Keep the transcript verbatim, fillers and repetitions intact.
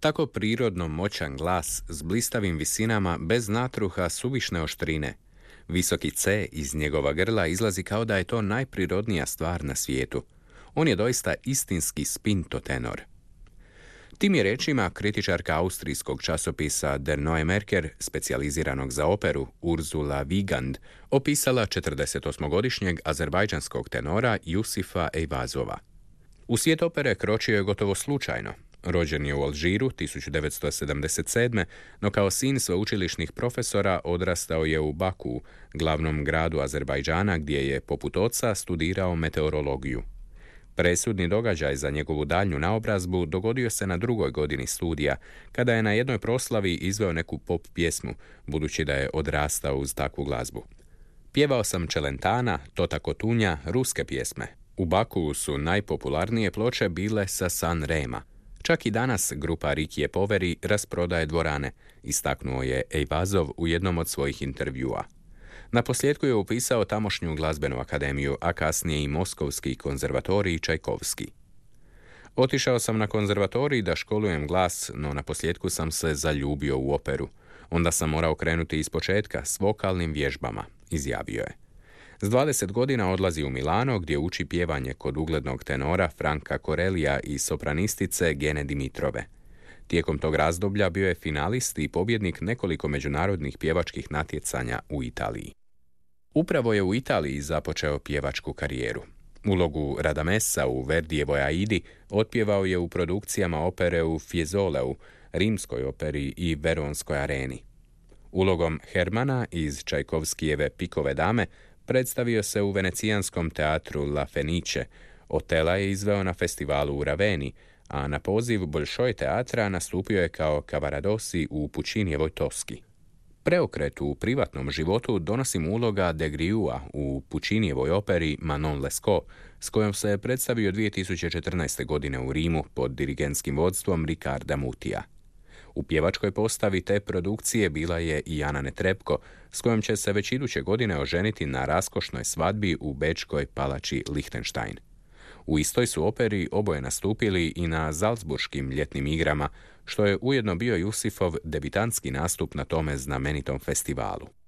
Tako prirodno moćan glas s blistavim visinama bez natruha suvišne oštrine. Visoki C iz njegova grla izlazi kao da je to najprirodnija stvar na svijetu. On je doista istinski spinto tenor. Tim je rečima kritičarka austrijskog časopisa Der Neue Merkur, specijaliziranog za operu, Ursula Wiegand, opisala četrdesetosmogodišnjeg azerbajdžanskog tenora Jusifa Eyvazova. U svijet opere kročio je gotovo slučajno. Rođen je u Alžiru tisuću devetsto sedamdeset sedme. no kao sin sveučilišnih profesora odrastao je u Baku, glavnom gradu Azerbajdžana, gdje je, poput oca, studirao meteorologiju. Presudni događaj za njegovu daljnju naobrazbu dogodio se na drugoj godini studija, kada je na jednoj proslavi izveo neku pop pjesmu, budući da je odrastao uz takvu glazbu. Pjevao sam Čelentana, Tota Kotunja, ruske pjesme. U Baku su najpopularnije ploče bile sa San Rema. Čak i danas grupa Rikije Poveri rasprodaje dvorane, istaknuo je Eyvazov u jednom od svojih intervjua. Naposljetku je upisao tamošnju glazbenu akademiju, a kasnije i Moskovski konzervatorij Čajkovski. Otišao sam na konzervatorij da školujem glas, no naposljetku sam se zaljubio u operu. Onda sam morao krenuti ispočetka s vokalnim vježbama, izjavio je. S dvadeset godina odlazi u Milano, gdje uči pjevanje kod uglednog tenora Franka Corellija i sopranistice Gene Dimitrove. Tijekom tog razdoblja bio je finalist i pobjednik nekoliko međunarodnih pjevačkih natjecanja u Italiji. Upravo je u Italiji započeo pjevačku karijeru. Ulogu Radamesa u Verdijevoj Aidi otpjevao je u produkcijama opere u Fiesолeu, Rimskoj operi i Veronskoj areni. Ulogom Hermana iz Čajkovskijeve Pikove dame predstavio se u venecijanskom teatru La Fenice. Otela je izveo na festivalu u Raveni, a na poziv Bolšoj teatra nastupio je kao Cavaradossi u Pučinijevoj Toski. Preokret u privatnom životu donosi mu uloga De Griua u Pučinijevoj operi Manon Lescaut, s kojom se predstavio dvije tisuće četrnaeste. godine u Rimu pod dirigentskim vodstvom Riccarda Mutija. U pjevačkoj postavi te produkcije bila je i Ana Netrebko, s kojom će se već iduće godine oženiti na raskošnoj svadbi u bečkoj palači Lichtenstein. U istoj su operi oboje nastupili i na Salzburškim ljetnim igrama, što je ujedno bio Jusifov debitantski nastup na tome znamenitom festivalu.